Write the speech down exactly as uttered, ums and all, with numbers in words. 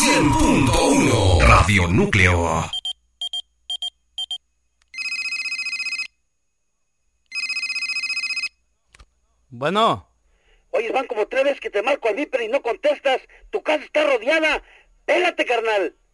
cien punto uno Radio Núcleo. Bueno. Oye, van como tres veces que te marco al Viper y no contestas. Tu casa está rodeada. Pégate, carnal.